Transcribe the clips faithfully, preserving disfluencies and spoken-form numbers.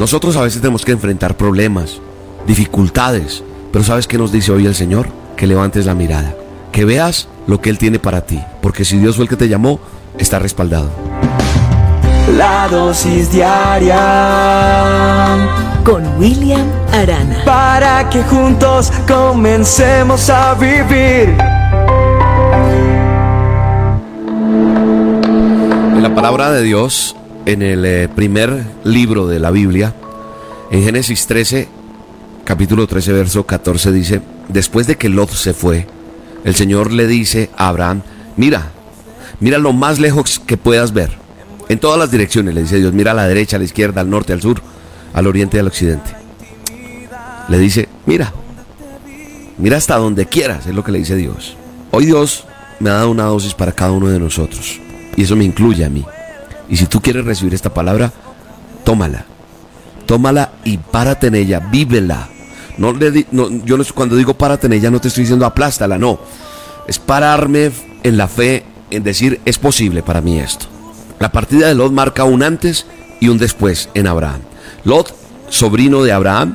Nosotros a veces tenemos que enfrentar problemas, dificultades, pero ¿sabes qué nos dice hoy el Señor? Que levantes la mirada, que veas lo que Él tiene para ti, porque si Dios fue el que te llamó, está respaldado. La dosis diaria con William Arana, para que juntos comencemos a vivir. En la palabra de Dios, en el eh, primer libro de la Biblia, en Génesis trece, capítulo trece, verso catorce, dice: después de que Lot se fue, el Señor le dice a Abraham: mira, mira lo más lejos que puedas ver, en todas las direcciones, le dice Dios, mira a la derecha, a la izquierda, al norte, al sur, al oriente y al occidente. Le dice: mira, mira hasta donde quieras, es lo que le dice Dios. Hoy Dios me ha dado una dosis para cada uno de nosotros, y eso me incluye a mí. Y si tú quieres recibir esta palabra, tómala, tómala y párate en ella, vívela. No le di, no, yo no, cuando digo párate en ella no te estoy diciendo aplástala, no. Es pararme en la fe, en decir, es posible para mí esto. La partida de Lot marca un antes y un después en Abraham. Lot, sobrino de Abraham,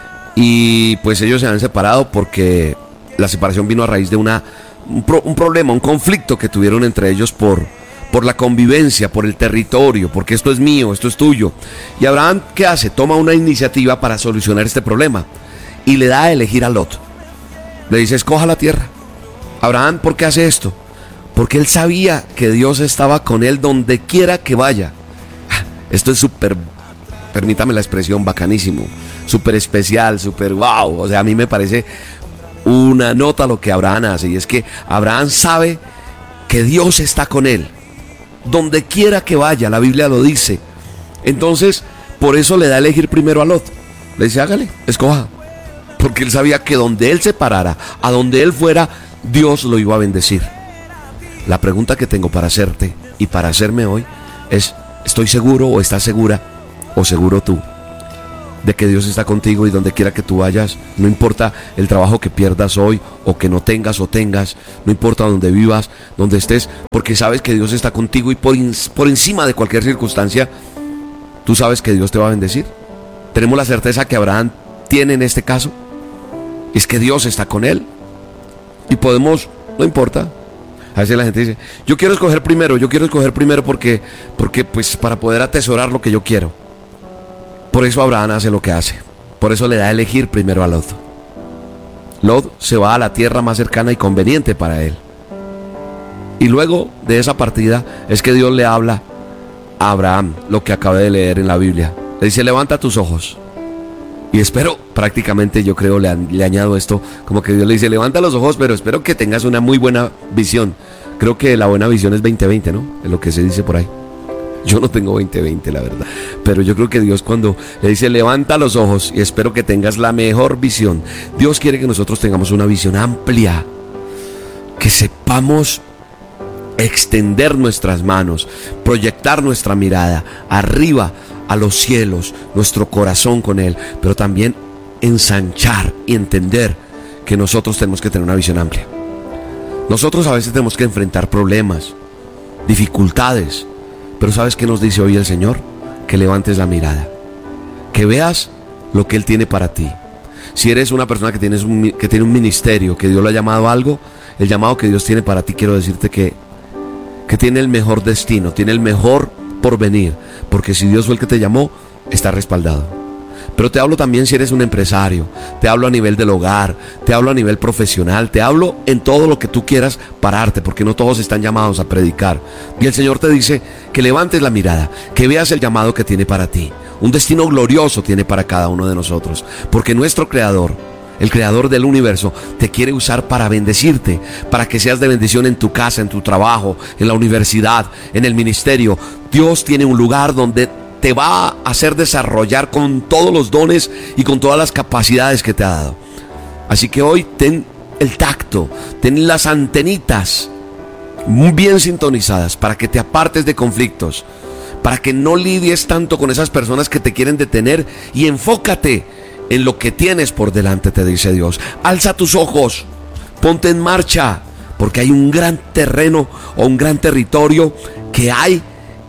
y pues ellos se han separado porque la separación vino a raíz de una, un, pro, un problema, un conflicto que tuvieron entre ellos por, por la convivencia, por el territorio, porque esto es mío, esto es tuyo. Y Abraham, ¿qué hace? Toma una iniciativa para solucionar este problema y le da a elegir a Lot. Le dice: escoja la tierra. Abraham, ¿por qué hace esto? Porque él sabía que Dios estaba con él donde quiera que vaya. Esto es súper, permítame la expresión, bacanísimo, súper especial, súper wow. O sea, a mí me parece una nota lo que Abraham hace, y es que Abraham sabe que Dios está con él donde quiera que vaya, la Biblia lo dice. Entonces, por eso le da a elegir primero a Lot. Le dice: hágale, escoja. Porque él sabía que donde él se parara, a donde él fuera, Dios lo iba a bendecir. La pregunta que tengo para hacerte y para hacerme hoy es: ¿estoy seguro o estás segura o seguro tú de que Dios está contigo y donde quiera que tú vayas? No importa el trabajo que pierdas hoy o que no tengas o tengas, no importa donde vivas, donde estés, porque sabes que Dios está contigo, y por, in, por encima de cualquier circunstancia, tú sabes que Dios te va a bendecir. Tenemos la certeza que Abraham tiene en este caso, es que Dios está con él, y podemos, no importa. A veces la gente dice: yo quiero escoger primero, yo quiero escoger primero porque, porque pues para poder atesorar lo que yo quiero. Por eso Abraham hace lo que hace, por eso le da a elegir primero a Lot. Lot se va a la tierra más cercana y conveniente para él. Y luego de esa partida es que Dios le habla a Abraham, lo que acabé de leer en la Biblia. Le dice: levanta tus ojos. Y espero, prácticamente yo creo, le, le añado esto, como que Dios le dice: levanta los ojos, pero espero que tengas una muy buena visión. Creo que la buena visión es veinte veinte, ¿no? Es lo que se dice por ahí. Yo no tengo veinte veinte, la verdad. Pero yo creo que Dios, cuando le dice: levanta los ojos y espero que tengas la mejor visión, Dios quiere que nosotros tengamos una visión amplia, que sepamos extender nuestras manos, proyectar nuestra mirada arriba a los cielos, nuestro corazón con Él, pero también ensanchar y entender que nosotros tenemos que tener una visión amplia. Nosotros a veces tenemos que enfrentar problemas, dificultades, pero ¿sabes qué nos dice hoy el Señor? Que levantes la mirada, que veas lo que Él tiene para ti. Si eres una persona que, tienes un, que tiene un ministerio, que Dios lo ha llamado a algo, el llamado que Dios tiene para ti, quiero decirte que, que tiene el mejor destino, tiene el mejor porvenir, porque si Dios fue el que te llamó, está respaldado. Pero te hablo también si eres un empresario, te hablo a nivel del hogar, te hablo a nivel profesional, te hablo en todo lo que tú quieras pararte, porque no todos están llamados a predicar. Y el Señor te dice que levantes la mirada, que veas el llamado que tiene para ti. Un destino glorioso tiene para cada uno de nosotros, porque nuestro Creador, el Creador del universo, te quiere usar para bendecirte, para que seas de bendición en tu casa, en tu trabajo, en la universidad, en el ministerio. Dios tiene un lugar donde te va a hacer desarrollar con todos los dones y con todas las capacidades que te ha dado. Así que hoy ten el tacto, ten las antenitas muy bien sintonizadas para que te apartes de conflictos, para que no lidies tanto con esas personas que te quieren detener, y enfócate en lo que tienes por delante, te dice Dios. Alza tus ojos, ponte en marcha, porque hay un gran terreno o un gran territorio que hay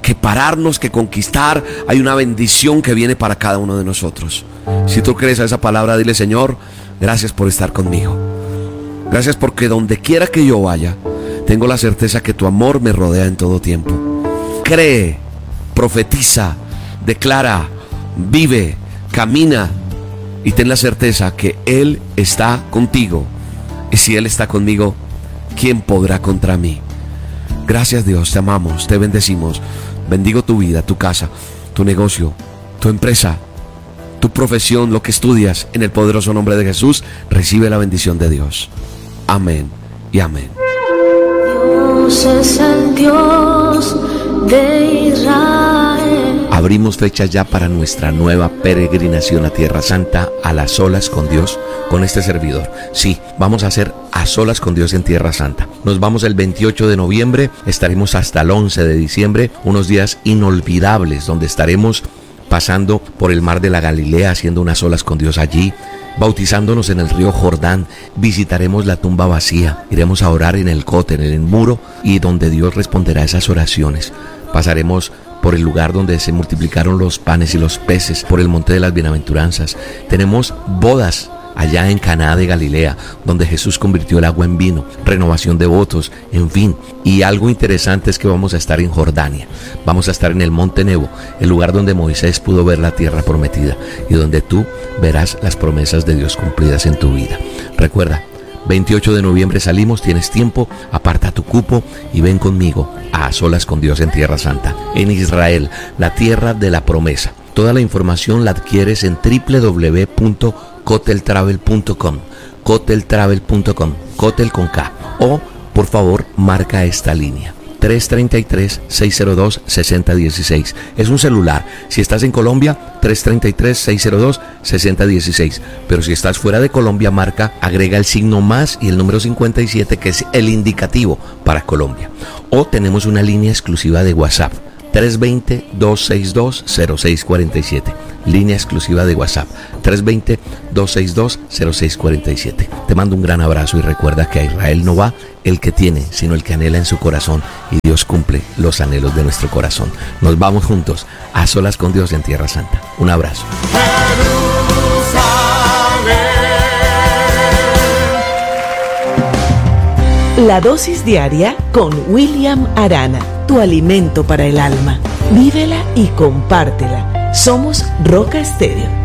que pararnos, que conquistar. Hay una bendición que viene para cada uno de nosotros. Si tú crees a esa palabra, dile: Señor, gracias por estar conmigo. Gracias porque donde quiera que yo vaya, tengo la certeza que tu amor me rodea en todo tiempo. Cree, profetiza, declara, vive, camina y ten la certeza que Él está contigo. Y si Él está conmigo, ¿quién podrá contra mí? Gracias, Dios, te amamos, te bendecimos. Bendigo tu vida, tu casa, tu negocio, tu empresa, tu profesión, lo que estudias. En el poderoso nombre de Jesús, recibe la bendición de Dios. Amén y amén. Dios es el Dios de Israel. Abrimos fechas ya para nuestra nueva peregrinación a Tierra Santa, a las solas con Dios, con este servidor. Sí, vamos a hacer a solas con Dios en Tierra Santa. Nos vamos el veintiocho de noviembre, estaremos hasta el once de diciembre, unos días inolvidables donde estaremos pasando por el mar de la Galilea, haciendo unas solas con Dios allí, bautizándonos en el río Jordán. Visitaremos la tumba vacía, iremos a orar en el cótel, en el muro, y donde Dios responderá esas oraciones. Pasaremos por el lugar donde se multiplicaron los panes y los peces, por el monte de las bienaventuranzas. Tenemos bodas allá en Caná de Galilea, donde Jesús convirtió el agua en vino, renovación de votos, en fin. Y algo interesante es que vamos a estar en Jordania, vamos a estar en el Monte Nebo, el lugar donde Moisés pudo ver la tierra prometida y donde tú verás las promesas de Dios cumplidas en tu vida. Recuerda, veintiocho de noviembre salimos, tienes tiempo, aparta tu cupo y ven conmigo a solas con Dios en Tierra Santa, en Israel, la tierra de la promesa. Toda la información la adquieres en doble u doble u doble u punto cotel travel punto com, cotel travel punto com, Cotel con K, o por favor marca esta línea tres tres tres, seis cero dos, seis cero uno seis. Es un celular. Si estás en Colombia, tres tres tres, seis cero dos, seis cero uno seis. Pero si estás fuera de Colombia, marca, agrega el signo más y el número cincuenta y siete, que es el indicativo para Colombia. O tenemos una línea exclusiva de WhatsApp, tres dos cero, dos seis dos, cero seis cuatro siete. Línea exclusiva de WhatsApp, tres dos cero, dos seis dos, cero seis cuatro siete. Te mando un gran abrazo y recuerda que a Israel no va el que tiene, sino el que anhela en su corazón, y Dios cumple los anhelos de nuestro corazón. Nos vamos juntos a solas con Dios en Tierra Santa. Un abrazo. La dosis diaria con William Arana, tu alimento para el alma. Vívela y compártela. Somos Roca Estéreo.